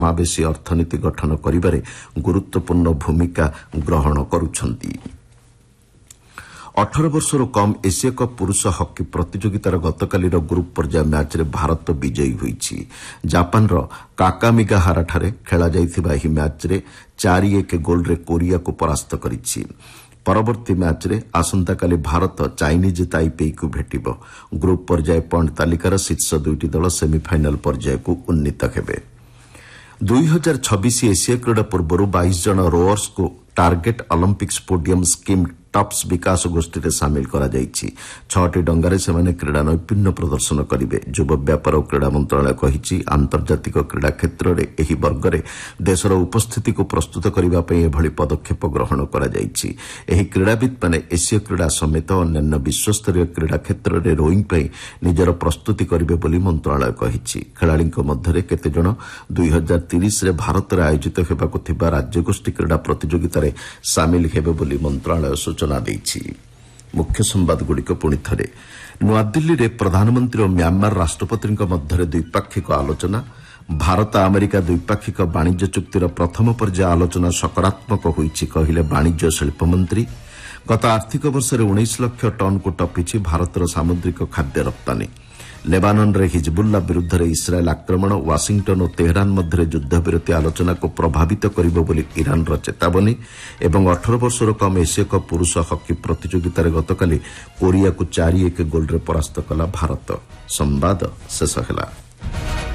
समावेशी अर्थनीति गठन करिबारे गुरुत्वपूर्ण भूमिका ग्रहण करुछंती। 18 वर्षर कम एशिया कप पुरुष हकी प्रतियोगितार गतकालीर ग्रुप पर्याय मैच रे भारत विजयी होईछि। जापान रो काकामिगाहाराଠାରେ खेला जाइथिबा ଏହି मैच रे 4-1 गोल रे कोरिया को परास्त करिछि। परवर्ती मैच रे आसंताकाली भारत चाइनीज ताइपेई को भेटिबो। ग्रुप पर्याय पॉइंट तालिकार शीर्ष दुईटी दल सेमीफाइनल पर्याय को उन्नीत हेबे। 2026 एशिया क्रीड़ा पूर्व 22 जन रोअर्स को target Olympics podium scheme Tops विकास गोष्ठी में सामिल करा जाइछि। 6टी डंगारे सेमाने क्रीड़ा नैपुण्य प्रदर्शन करिवे। युवा व्यापार और क्रीड़ा मंत्रालय कहिछि आंतर्जातिक क्रीड़ा क्षेत्र में एही वर्गरे देशर उपस्थिति को प्रस्तुत करबा पई एभली पदक्षेप ग्रहण करा जाइछि। एही क्रीड़ाविद माने एशिया क्रीड़ा समेत अन्य विश्वस्तरीय क्रीड़ा क्षेत्र में रोइंग पई निजर प्रस्तुति करिवे बोली मंत्रालय कहिछि। खेलाड़ीक मध्यरे केते जण 2030 रे भारत रे आयोजित हेबाकु थिबा राज्यगोष्ठी क्रीड़ा प्रतियोगिता रे सामिल हेबे बोली मंत्रालय सूचना देइछि। मुख्य संवाद गुड़िक पुणी थे नुआदिल्ली रे प्रधानमंत्री और म्यांमार राष्ट्रपति मध्य द्विपाक्षिक आलोचना। भारत अमेरिका द्विपाक्षिक वाणिज्य चुक्तिर प्रथम पर्याय आलोचना सकारात्मक होईछि कहिले वाणिज्य शिल्प मंत्री। गत आर्थिक वर्ष 19 लाख टन को टपिछि भारतर सामुद्रिक खाद्य रप्तानी। लेबानन रे हिजबुल्ला विरुद्ध रे इस्राएल आक्रमण वाशिंगटन और तेहरान मध्य युद्धविरति आलोचना को प्रभावित करिबो बोली ईरान रो चेतावनी। एवं 18 वर्षर कम एशिया कप पुरुष हकी प्रतियोगितार गतकाली कोरिया को 4-1 गोल रे परास्त कला भारत। संवाद शेष हेला।